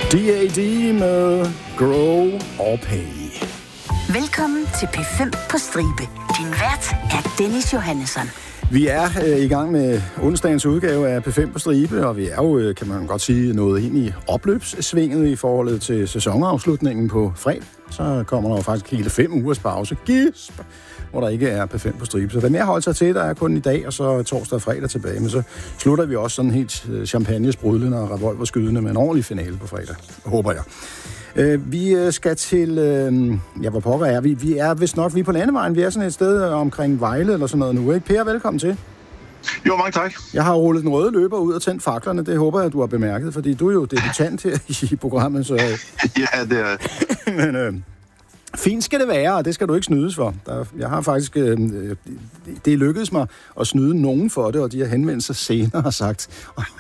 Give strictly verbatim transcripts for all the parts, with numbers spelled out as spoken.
D A D med Grow or Pay. Velkommen til P fem på stribe. Din vært er Dennis Johannesson. Vi er øh, i gang med onsdagens udgave af P fem på stribe, og vi er jo, øh, kan man godt sige, nået ind i opløbssvinget i forhold til sæsonafslutningen på fredag. Så kommer der jo faktisk hele fem ugers pause, gisp, hvor der ikke er P fem på stribe. Så det er mere at holde sig til, der er kun i dag, og så torsdag og fredag tilbage. Men så slutter vi også sådan helt champagne-sprudlende og revolverskydende med en ordentlig finale på fredag, håber jeg. Øh, vi skal til, øh, ja, hvor pokker er vi? Vi er vist nok, vi er på landevejen. Vi er sådan et sted omkring Vejle eller sådan noget nu, ikke? Per, velkommen til. Jo, mange tak. Jeg har rullet den røde løber ud og tændt faklerne. Det håber jeg, du har bemærket, fordi du er jo debutant her i programmet. Så... ja, det er... Men, øh, fint skal det være, og det skal du ikke snydes for. Der, jeg har faktisk... Øh, det lykkedes mig at snyde nogen for det, og de har henvendt sig senere og sagt,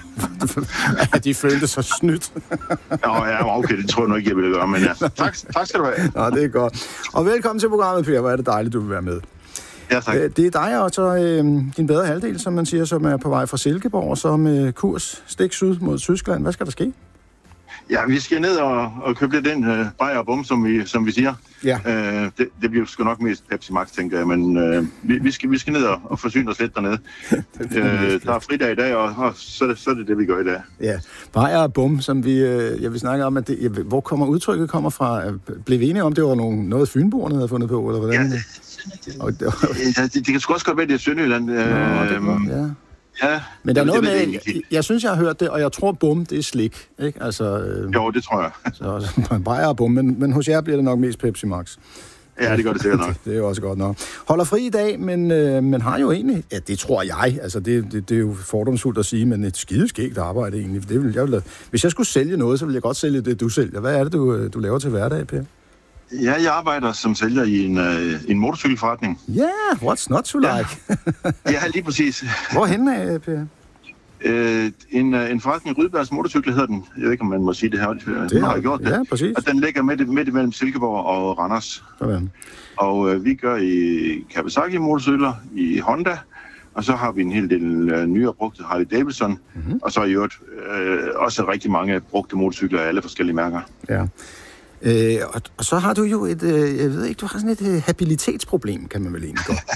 at de følte sig snydt. Nå, ja, okay, det tror jeg nok ikke, jeg ville gøre, men ja. Tak, tak skal du have. Nå, det er godt. Og velkommen til programmet, Per. Hvor er det dejligt, du vil være med. Ja, tak. Det er dig og så øh, din bedre halvdel, som man siger, som er på vej fra Silkeborg, og så med kurs stik syd mod Tyskland. Hvad skal der ske? Ja, vi skal ned og, og købe lidt ind, uh, bajer og bum, som vi, som vi siger. Ja. Uh, det, det bliver sgu nok mest Pepsi Max, tænker jeg, men uh, vi, vi, skal, vi skal ned og, og forsyne os lidt dernede. uh, der er fridag i dag, og, og så, er det, så er det det, vi gør i dag. Ja, bajer og bum, som vi, øh, jeg vil snakke om, at det, ja, hvor kommer udtrykket kommer fra? Blev vi enige om, det var nogle, noget fynboerne havde fundet på, eller hvordan? Ja, og, det, var... ja det, det kan sgu også godt være, det er Sønderjylland. Nå, det er godt, ja. Ja, men der er noget det, med, jeg, jeg, jeg synes, jeg har hørt det, og jeg tror, bum, det er slik, ikke? Altså, øh, jo, det tror jeg. Så, så bajer og bum, men, men hos jer bliver det nok mest Pepsi Max. Ja, det gør det sikkert nok. Det, det er jo også godt nok. Holder fri i dag, men, øh, men har jo egentlig, ja, det tror jeg, altså det, det, det er jo fordomsfuldt at sige, men et skideskægt arbejde egentlig. Det vil jeg vil, hvis jeg skulle sælge noget, så ville jeg godt sælge det, du sælger. Hvad er det, du, du laver til hverdag, Per? Ja, jeg arbejder som sælger i en, uh, en motorcykelforretning. Ja, yeah, what's not to like? Ja, lige præcis. Hvorhen af, Per? Uh, en, uh, en forretning i Rydbergs Motorcykler hedder den. Jeg ved ikke, om man må sige det her. Det har jeg gjort det. Ja, præcis. Og den ligger midt, midt imellem Silkeborg og Randers. Sådan. Og uh, vi gør i Kawasaki motorcykler, i Honda, og så har vi en hel del uh, nyere brugte Harley Davidson, mm-hmm. og så i øvrigt uh, også rigtig mange brugte motorcykler af alle forskellige mærker. Ja. Øh, og, og så har du jo et, øh, jeg ved ikke, du har sådan et øh, habilitetsproblem, kan man vel egentlig godt.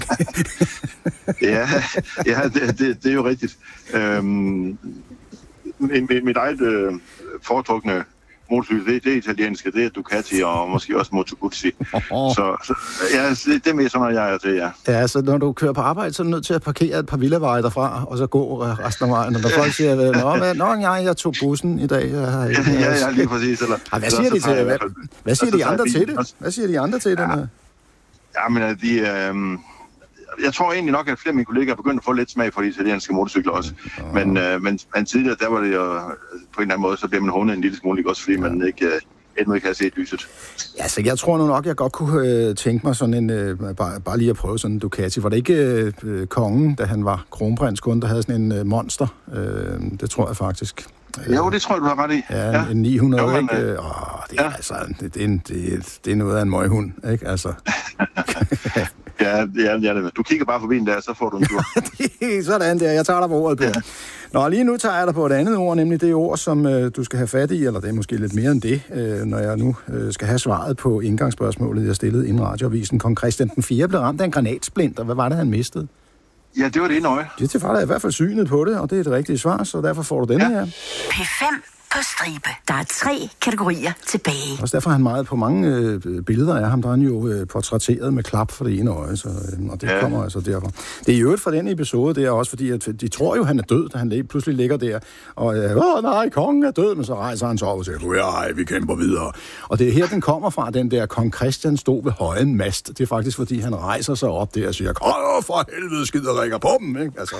ja, ja det, det, det er jo rigtigt. Øhm, mit, mit eget øh, foretrukne motorcykel, det, det er italienske, det er Ducati og måske også Moto Guzzi. så, så ja, det, det er mere sådan, når jeg er til, ja. Ja, så når du kører på arbejde, så er du nødt til at parkere et par villaveje derfra, og så gå resten af vejen. Og når folk siger, nå, hvad, nå ja, jeg tog bussen i dag. Jeg har ikke, ja, ja, lige præcis. Eller, ah, hvad siger de til det? Hvad, hvad siger de andre til det? Hvad siger de andre til det? Ja, ja men de... Øh, jeg tror egentlig nok, at flere af mine kollegaer er begyndt at få lidt smag for de italienske motorcykler også. Oh. Men, øh, men, men tidligere, der var det jo på en eller anden måde, så blev man hånet en lille smule, også fordi ja. man ikke, øh, endnu ikke har set lyset. Ja, så jeg tror nu nok, jeg godt kunne øh, tænke mig sådan en, øh, bare, bare lige at prøve sådan en Ducati. Var det ikke øh, kongen, da han var kronprins, kun der havde sådan en øh, monster? Øh, det tror jeg faktisk. Jo, det tror jeg, du har ret i. Ja, ja. En ni hundrede, jo, men, ikke? Øh, åh, det er ja. altså, det, det, er en, det, det er noget af en møghund, ikke? Altså... Ja, ja, ja, du kigger bare forbi den der, så får du en tur. Sådan der, jeg tager dig på ordet, Per. Nå, lige nu tager jeg dig på et andet ord, nemlig det ord, som øh, du skal have fat i, eller det er måske lidt mere end det, øh, når jeg nu øh, skal have svaret på indgangsspørgsmålet, jeg stillede inden radioavisen. Kong Christian den fjerde blev ramt af en granatsplint, og hvad var det, han mistede? Ja, det var det ene øje. Det var der i hvert fald synet på det, og det er det rigtige svar, så derfor får du den ja. her. P fem på stribe. Der er tre kategorier tilbage. Og derfor er han meget på mange øh, billeder af ham, der er han jo øh, portrætteret med klap for det ene øje, så, øh, og det ja. kommer altså derfra. Det er jo øvrigt fra den episode, det er også fordi, at de tror jo, han er død, da han pludselig ligger der, og øh, åh nej, kongen er død, men så rejser han sig op og siger, ja, vi kæmper videre. Og det er her, den kommer fra, den der kong Christian stod ved højen mast. Det er faktisk, fordi han rejser sig op der og siger, åh, for helvede, skider rækker på dem, ikke? Altså,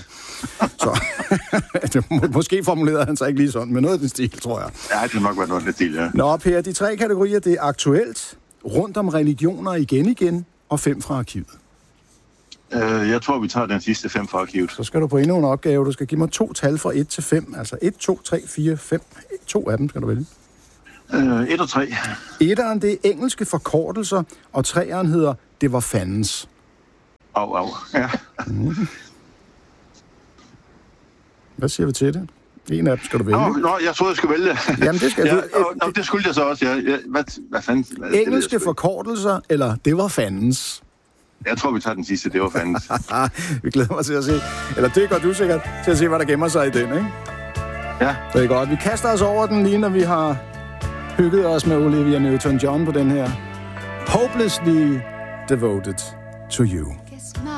så, måske formulerede han sig ikke lige sådan, men noget af den stil, tror jeg. Ja, det nok være noget lidt til, ja. Nå, Per, de tre kategorier, det er aktuelt, rundt om religioner igen igen, og fem fra arkivet. Uh, jeg tror, vi tager den sidste fem fra arkivet. Så skal du på endnu en opgave. Du skal give mig to tal fra et til fem. Altså et, to, tre, fire, fem. To af dem skal du vælge. Uh, et og tre. Etteren, det er engelske forkortelser, og treeren hedder, det var fandens. Au, au. Ja. Mm. Hvad siger vi til det? En af dem skal du vælge. Nå, nå, jeg troede, jeg skulle vælge. Jamen, det skal ja, du. og, og det skulle jeg så også. Ja. Ja, hvad, hvad fanden? Hvad, Engelske det forkortelser, eller det var fandens? Jeg tror, vi tager den sidste, det var fandens. Vi glæder mig til at se. Eller det gør du sikkert, til at se, hvad der gemmer sig i den, ikke? Ja. Det er godt. Vi kaster os over den lige, når vi har hygget os med Olivia Newton-John på den her. Hopelessly devoted to you. Guess my